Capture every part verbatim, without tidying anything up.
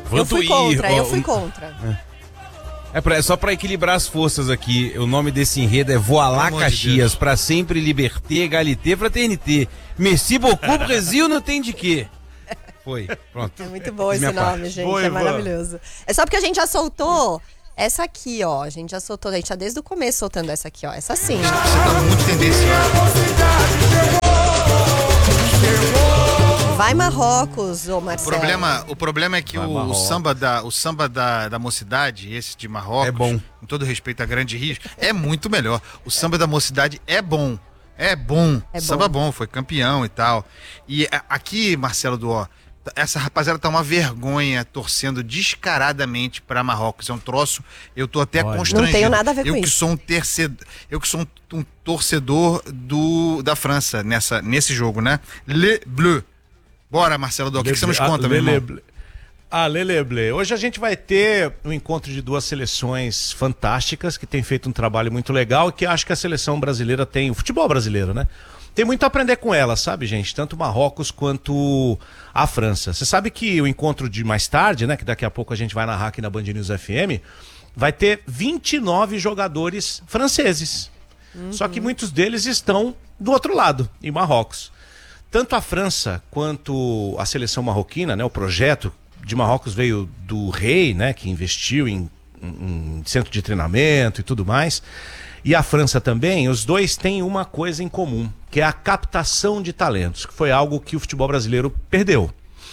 Eu fui contra, ir, eu ó, fui um- contra. É, pra, é só pra equilibrar as forças aqui. O nome desse enredo é Voilá Pelo amor de Caxias, Deus. pra sempre liberté, égalité, fraternité. Merci beaucoup, Brasil, não tem de quê. Foi, pronto. É muito bom esse Minha nome, parte. gente. Boa, é Ivan. maravilhoso. É só porque a gente já soltou essa aqui, ó. A gente já soltou, a gente tá desde o começo soltando essa aqui, ó. Essa sim. Você tá muito tendencioso. Vai Marrocos, ô O Marcelo. problema, o problema é que Vai, o, o Marrocos. samba, da, o samba da, da mocidade, esse de Marrocos, É bom. com todo respeito a Grande Rio, é muito melhor. O samba da mocidade é bom. É bom. É bom. Samba bom, foi campeão e tal. E a- aqui, Marcelo Duó, essa rapaziada tá uma vergonha torcendo descaradamente pra Marrocos. É um troço, eu tô até Olha. constrangido. Não tenho nada a ver eu com que isso. sou um tercedor, eu que sou um, um torcedor do, da França nessa, nesse jogo, né? Le Bleu. Bora, Marcelo Duó, o que, que você nos conta, meu irmão? Lele... Ah, Leleble. Hoje a gente vai ter um encontro de duas seleções fantásticas que têm feito um trabalho muito legal e que acho que a seleção brasileira tem, o futebol brasileiro, né? Tem muito a aprender com ela, sabe, gente? Tanto Marrocos quanto a França. Você sabe que o encontro de mais tarde, né, que daqui a pouco a gente vai narrar aqui na Band News F M, vai ter vinte e nove jogadores franceses. Só que muitos deles estão do outro lado, em Marrocos. Tanto a França quanto a seleção marroquina, né, o projeto de Marrocos veio do rei, né, que investiu em, em centro de treinamento e tudo mais. E a França também, os dois têm uma coisa em comum, que é a captação de talentos, que foi algo que o futebol brasileiro perdeu.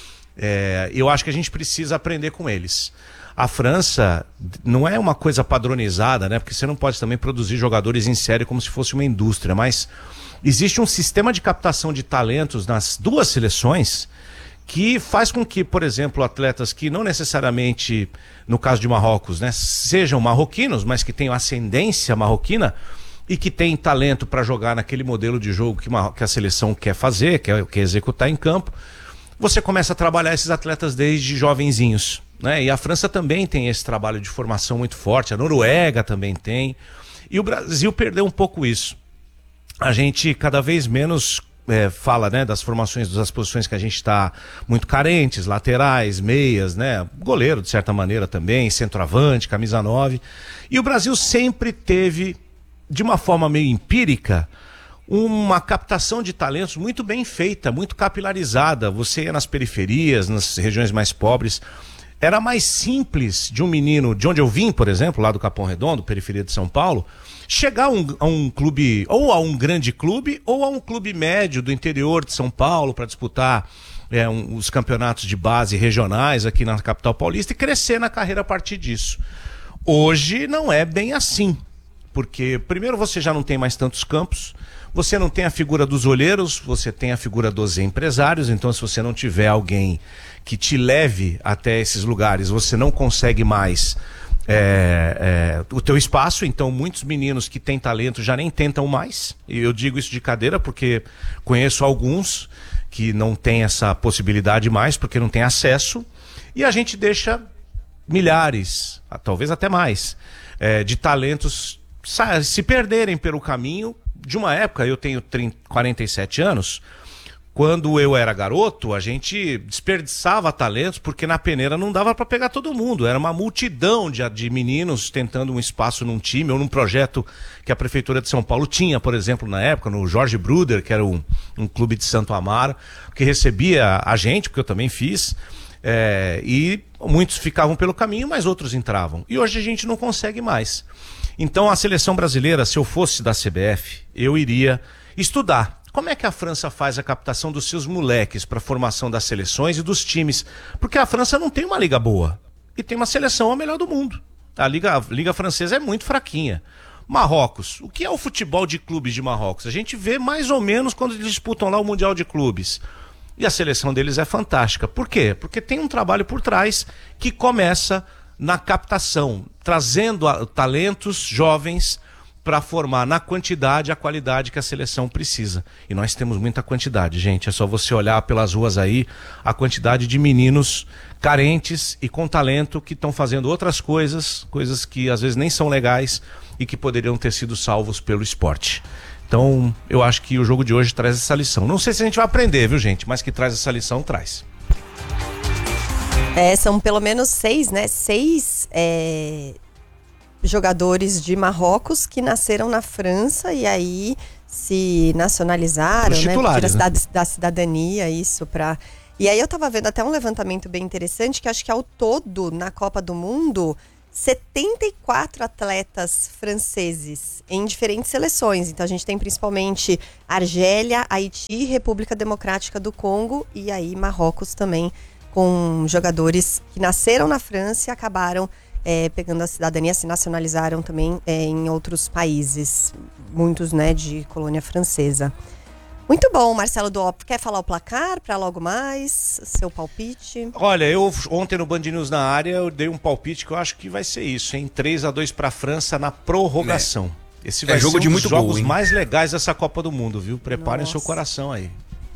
É, eu acho que a gente precisa aprender com eles. A França não é uma coisa padronizada, né? Porque você não pode também produzir jogadores em série como se fosse uma indústria, mas existe um sistema de captação de talentos nas duas seleções que faz com que, por exemplo, atletas que não necessariamente, no caso de Marrocos, né, sejam marroquinos, mas que tenham ascendência marroquina e que têm talento para jogar naquele modelo de jogo que, uma, que a seleção quer fazer, quer, quer executar em campo, você começa a trabalhar esses atletas desde jovenzinhos, né? E a França também tem esse trabalho de formação muito forte, a Noruega também tem, e o Brasil perdeu um pouco isso. A gente cada vez menos é, fala, né, das formações, das posições que a gente está muito carentes, laterais, meias, né, goleiro de certa maneira também, centroavante, camisa nove, e o Brasil sempre teve, de uma forma meio empírica, uma captação de talentos muito bem feita, muito capilarizada. Você ia nas periferias, nas regiões mais pobres. Era mais simples de um menino, de onde eu vim, por exemplo, lá do Capão Redondo, periferia de São Paulo, chegar a um, a um clube, ou a um grande clube, ou a um clube médio do interior de São Paulo para disputar é, um, os campeonatos de base regionais aqui na capital paulista e crescer na carreira a partir disso. Hoje não é bem assim. Porque, primeiro, você já não tem mais tantos campos, você não tem a figura dos olheiros, você tem a figura dos empresários, então se você não tiver alguém que te leve até esses lugares, você não consegue mais é, é, o teu espaço, então muitos meninos que têm talento já nem tentam mais, e eu digo isso de cadeira porque conheço alguns que não têm essa possibilidade mais, porque não têm acesso, e a gente deixa milhares, talvez até mais, é, de talentos se perderem pelo caminho de uma época. Eu tenho trinta, quarenta e sete anos, quando eu era garoto, a gente desperdiçava talentos porque na peneira não dava para pegar todo mundo, era uma multidão de, de meninos tentando um espaço num time ou num projeto que a Prefeitura de São Paulo tinha, por exemplo, na época, no Jorge Bruder, que era um, um clube de Santo Amaro, que recebia a gente, porque eu também fiz, é, e muitos ficavam pelo caminho, mas outros entravam. E hoje a gente não consegue mais. Então a seleção brasileira, se eu fosse da C B F, eu iria estudar como é que a França faz a captação dos seus moleques para a formação das seleções e dos times. Porque a França não tem uma liga boa e tem uma seleção a melhor do mundo. A liga, a liga francesa é muito fraquinha. Marrocos, o que é o futebol de clubes de Marrocos? A gente vê mais ou menos quando eles disputam lá o Mundial de Clubes. E a seleção deles é fantástica. Por quê? Porque tem um trabalho por trás que começa na captação, trazendo a, talentos jovens para formar na quantidade a qualidade que a seleção precisa. E nós temos muita quantidade, gente. É só você olhar pelas ruas aí a quantidade de meninos carentes e com talento que estão fazendo outras coisas, coisas que às vezes nem são legais e que poderiam ter sido salvos pelo esporte. Então, eu acho que o jogo de hoje traz essa lição. Não sei se a gente vai aprender, viu, gente? Mas que traz essa lição, traz. É, são pelo menos seis, né? Seis é, jogadores de Marrocos que nasceram na França e aí se nacionalizaram, Os né? titulares, Tira né? da, da cidadania, isso pra... E aí eu tava vendo até um levantamento bem interessante, que acho que ao todo, na Copa do Mundo, setenta e quatro atletas franceses em diferentes seleções. Então a gente tem principalmente Argélia, Haiti, República Democrática do Congo e aí Marrocos também, com jogadores que nasceram na França e acabaram é, pegando a cidadania, se nacionalizaram também é, em outros países, muitos, né, de colônia francesa. Muito bom, Marcelo Duop. Quer falar o placar para logo mais? Seu palpite? Olha, eu ontem no Band News na área, eu dei um palpite que eu acho que vai ser isso, hein? três a dois para a França na prorrogação. É. Esse vai É jogo ser um de dos muito jogos gol, hein? mais legais dessa Copa do Mundo, viu? Preparem Nossa. seu coração aí.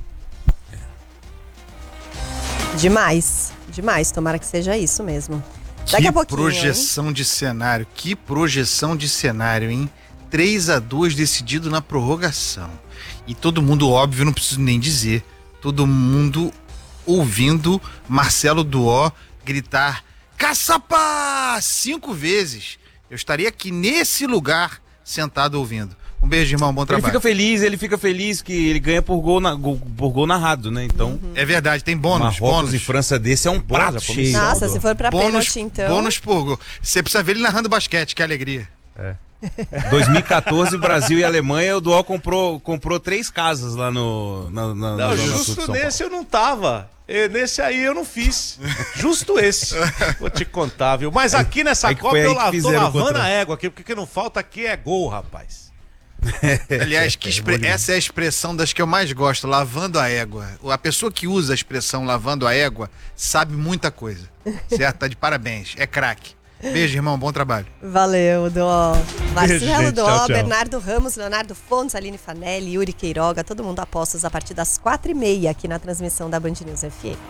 Demais, demais. Tomara que seja isso mesmo. Daqui Que a pouquinho, projeção de cenário, que projeção de cenário, hein? três a dois decidido na prorrogação. E todo mundo, óbvio, não preciso nem dizer, todo mundo ouvindo Marcelo Duó gritar caçapa cinco vezes. Eu estaria aqui nesse lugar sentado ouvindo. Um beijo, irmão, bom Ele trabalho. fica feliz, ele fica feliz que ele ganha por gol, na, gol, por gol narrado, né? Então, É verdade, tem bônus, Marrocos bônus. e França desse é um Bônus, prato a cheio. comissão. Nossa, se for pra Bônus, pênalti, então... bônus por gol. Você precisa ver ele narrando basquete, que alegria. dois mil e quatorze, Brasil e Alemanha, o Duó comprou, comprou três casas lá no, na, na, na Não, Zona Sul de justo São Paulo. nesse eu não tava. E nesse aí eu não fiz. Justo esse. Vou te contar, viu? Mas aqui nessa aí que Copa foi aí eu que la- tô fizeram lavando contra- a égua aqui, porque o que não falta aqui é gol, rapaz. Aliás, que expre- essa é a expressão das que eu mais gosto, lavando a égua. A pessoa que usa a expressão lavando a égua sabe muita coisa, certo? Tá de parabéns, é craque. Beijo, irmão, bom trabalho. Valeu, Duó. Marcelo gente, Duó, tchau, tchau. Bernardo Ramos, Leonardo Fontes, Aline Fanelli, Yuri Queiroga, todo mundo apostos a partir das quatro e meia aqui na transmissão da Band News F M.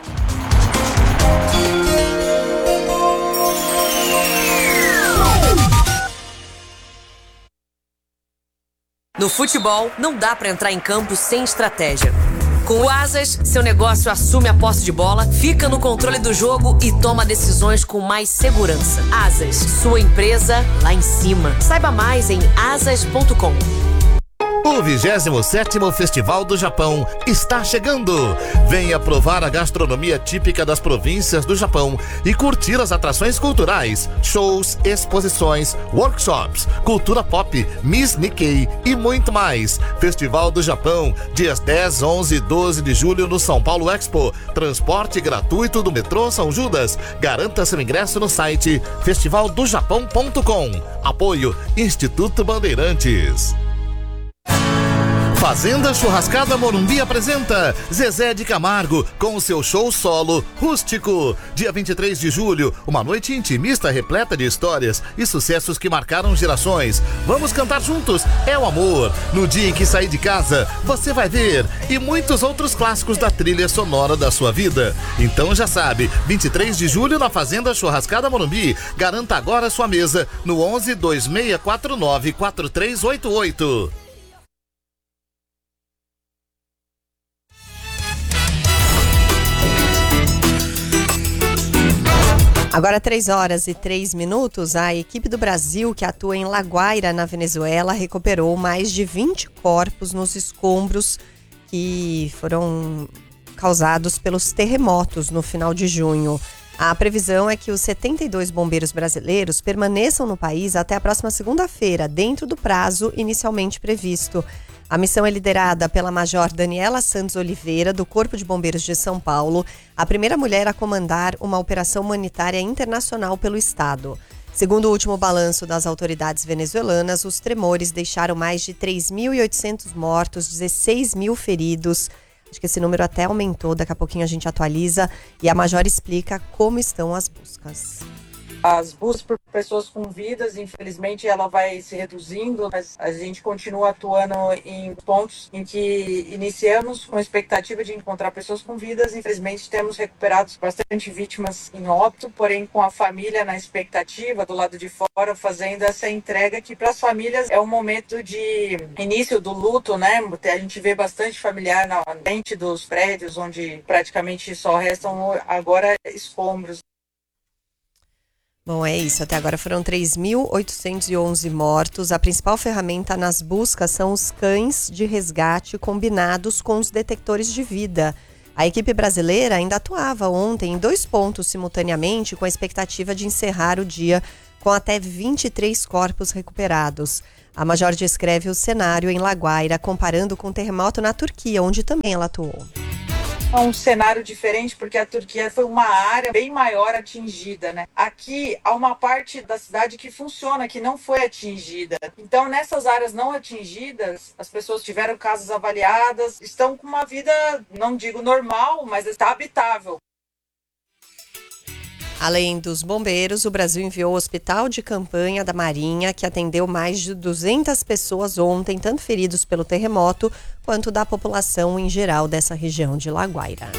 No futebol, não dá pra entrar em campo sem estratégia. Com o Asas, seu negócio assume a posse de bola, fica no controle do jogo e toma decisões com mais segurança. Asas, sua empresa lá em cima. Saiba mais em asas ponto com. O vigésimo sétimo Festival do Japão está chegando. Venha provar a gastronomia típica das províncias do Japão e curtir as atrações culturais, shows, exposições, workshops, cultura pop, Miss Nikkei e muito mais. Festival do Japão, dias dez, onze e doze de julho no São Paulo Expo. Transporte gratuito do metrô São Judas. Garanta seu ingresso no site festival do japão ponto com. Apoio Instituto Bandeirantes. Fazenda Churrascada Morumbi apresenta Zezé de Camargo com o seu show solo Rústico. Dia vinte e três de julho, uma noite intimista repleta de histórias e sucessos que marcaram gerações. Vamos cantar juntos, é o amor. No dia em que sair de casa, você vai ver. E muitos outros clássicos da trilha sonora da sua vida. Então já sabe, vinte e três de julho na Fazenda Churrascada Morumbi. Garanta agora sua mesa no onze, dois seis quatro nove, quatro três oito oito. Agora, três horas e três minutos, a equipe do Brasil, que atua em La Guaira, na Venezuela, recuperou mais de vinte corpos nos escombros que foram causados pelos terremotos no final de junho. A previsão é que os setenta e dois bombeiros brasileiros permaneçam no país até a próxima segunda-feira, dentro do prazo inicialmente previsto. A missão é liderada pela Major Daniela Santos Oliveira, do Corpo de Bombeiros de São Paulo, a primeira mulher a comandar uma operação humanitária internacional pelo estado. Segundo o último balanço das autoridades venezuelanas, os tremores deixaram mais de três mil e oitocentos mortos, dezesseis mil feridos. Acho que esse número até aumentou, daqui a pouquinho a gente atualiza e a Major explica como estão as buscas. As buscas por pessoas com vidas, infelizmente, ela vai se reduzindo, mas a gente continua atuando em pontos em que iniciamos com a expectativa de encontrar pessoas com vidas. Infelizmente, temos recuperado bastante vítimas em óbito, porém com a família na expectativa, do lado de fora, fazendo essa entrega que para as famílias é um momento de início do luto, né? A gente vê bastante familiar na frente dos prédios, onde praticamente só restam agora escombros. Bom, é isso. Até agora foram três mil oitocentos e onze mortos. A principal ferramenta nas buscas são os cães de resgate combinados com os detectores de vida. A equipe brasileira ainda atuava ontem em dois pontos simultaneamente, com a expectativa de encerrar o dia com até vinte e três corpos recuperados. A Major descreve o cenário em Laguaira, comparando com o terremoto na Turquia, onde também ela atuou. É um cenário diferente porque a Turquia foi uma área bem maior atingida, né? Aqui há uma parte da cidade que funciona, que não foi atingida. Então, nessas áreas não atingidas, as pessoas tiveram casas avaliadas, estão com uma vida, não digo normal, mas está habitável. Além dos bombeiros, o Brasil enviou o Hospital de Campanha da Marinha, que atendeu mais de duzentas pessoas ontem, tanto feridos pelo terremoto, quanto da população em geral dessa região de Laguaira.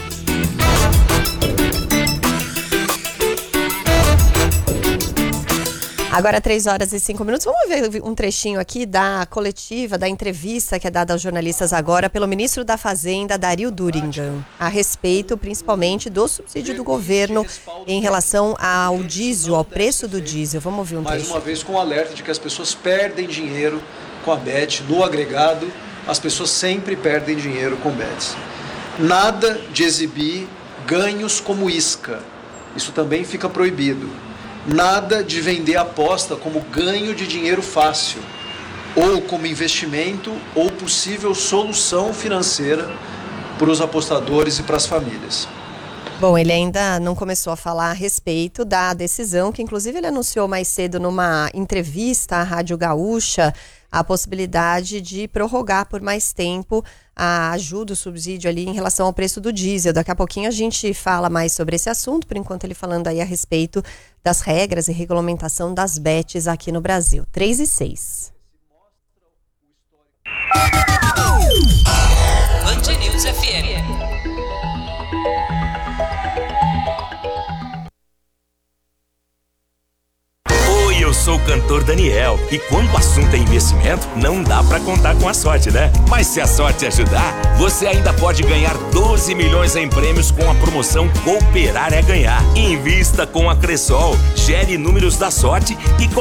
Agora, três horas e cinco minutos. Vamos ver um trechinho aqui da coletiva, da entrevista que é dada aos jornalistas agora pelo ministro da Fazenda, Dario Durigan, a respeito principalmente do subsídio do governo em relação ao diesel, ao preço do diesel. Vamos ouvir um trecho. Mais uma vez com o alerta de que as pessoas perdem dinheiro com a B E T. No agregado, as pessoas sempre perdem dinheiro com B E Ts. Nada de exibir ganhos como isca. Isso também fica proibido. Nada de vender aposta como ganho de dinheiro fácil, ou como investimento ou possível solução financeira para os apostadores e para as famílias. Bom, ele ainda não começou a falar a respeito da decisão, que inclusive ele anunciou mais cedo numa entrevista à Rádio Gaúcha, a possibilidade de prorrogar por mais tempo a ajuda, o subsídio ali em relação ao preço do diesel. Daqui a pouquinho a gente fala mais sobre esse assunto, por enquanto ele falando aí a respeito das regras e regulamentação das B E Ts aqui no Brasil. três e seis. Band News F M. Eu sou o cantor Daniel e quando o assunto é investimento, não dá pra contar com a sorte, né? Mas se a sorte ajudar, você ainda pode ganhar doze milhões em prêmios com a promoção Cooperar é Ganhar. Invista com a Cressol, gere números da sorte e